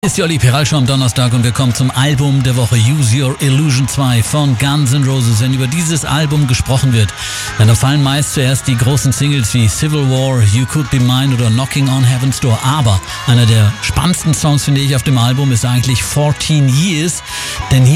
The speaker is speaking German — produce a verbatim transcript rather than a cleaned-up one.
Hier ist die Olli Peralshow am Donnerstag und wir kommen zum Album der Woche Use Your Illusion zwei von Guns N' Roses. Wenn über dieses Album gesprochen wird, dann fallen meist zuerst die großen Singles wie Civil War, You Could Be Mine oder Knocking on Heaven's Door. Aber einer der spannendsten Songs, finde ich, auf dem Album ist eigentlich fourteen Years, denn hier